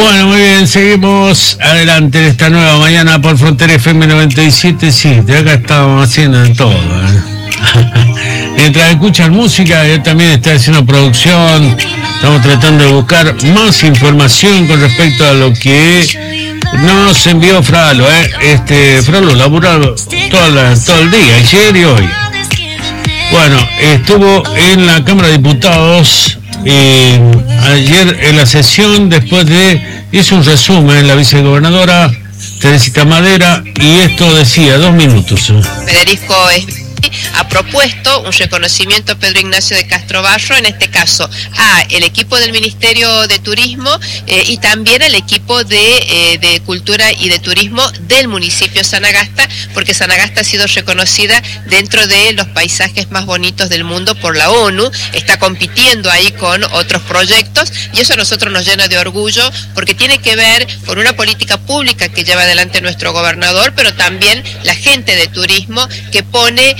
Bueno, muy bien, seguimos adelante en esta nueva mañana por Frontera FM 97. Sí, de acá estábamos haciendo de todo, Mientras escuchan música, yo también estoy haciendo producción. Estamos tratando de buscar más información con respecto a lo que nos envió Fralo. Fralo laburó todo el día, ayer y hoy. Bueno, estuvo en la Cámara de Diputados ayer en la sesión, hizo un resumen la vicegobernadora Teresita Madera, y esto decía, 2 minutos. Federico ha propuesto un reconocimiento a Pedro Ignacio de Castro Barro, en este caso a el equipo del Ministerio de Turismo y también al equipo de Cultura y de Turismo del municipio de Sanagasta, porque Sanagasta ha sido reconocida dentro de los paisajes más bonitos del mundo por la ONU, está compitiendo ahí con otros proyectos, y eso a nosotros nos llena de orgullo, porque tiene que ver con una política pública que lleva adelante nuestro gobernador, pero también la gente de turismo que pone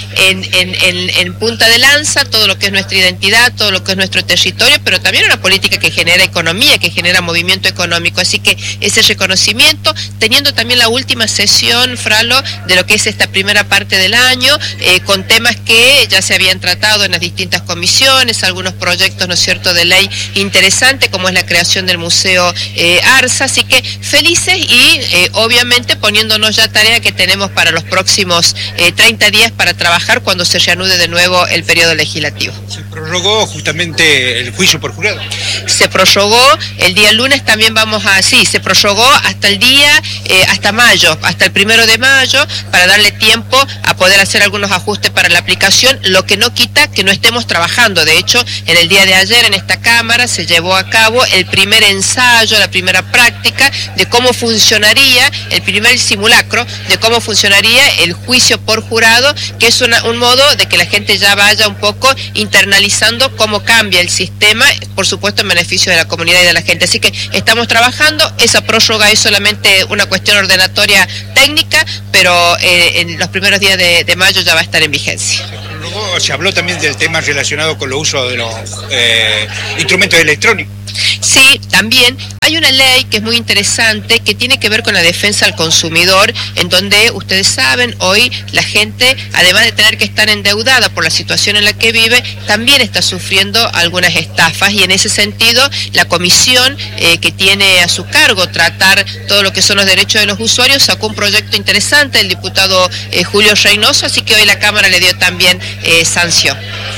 en punta de lanza todo lo que es nuestra identidad, todo lo que es nuestro territorio, pero también una política que genera economía, que genera movimiento económico. Así que ese reconocimiento, teniendo también la última sesión, Fralo, de lo que es esta primera parte del año, con temas que ya se habían tratado en las distintas comisiones, algunos proyectos, ¿no es cierto?, de ley interesante, como es la creación del Museo Arza. Así que felices y obviamente poniéndonos ya tarea que tenemos para los próximos 30 días para trabajar cuando se reanude de nuevo el periodo legislativo. ¿Se prorrogó justamente el juicio por jurado? Se prorrogó, el día lunes también se prorrogó hasta el día, hasta mayo, hasta el 1 de mayo, para darle tiempo a poder hacer algunos ajustes para la aplicación, lo que no quita que no estemos trabajando. De hecho, en el día de ayer en esta Cámara se llevó a cabo el primer ensayo, la primera práctica de cómo funcionaría, el primer simulacro de cómo funcionaría el juicio por jurado, que es un modo de que la gente ya vaya un poco internalizando cómo cambia el sistema, por supuesto en beneficio de la comunidad y de la gente. Así que estamos trabajando, esa prórroga es solamente una cuestión ordenatoria técnica, pero en los primeros días de mayo ya va a estar en vigencia. Se habló también del tema relacionado con el uso de los instrumentos electrónicos. Sí, también hay una ley que es muy interesante, que tiene que ver con la defensa al consumidor, en donde ustedes saben, hoy la gente, además de tener que estar endeudada por la situación en la que vive, también está sufriendo algunas estafas, y en ese sentido la comisión que tiene a su cargo tratar todo lo que son los derechos de los usuarios sacó un proyecto interesante, el diputado Julio Reynoso, así que hoy la Cámara le dio también sanción.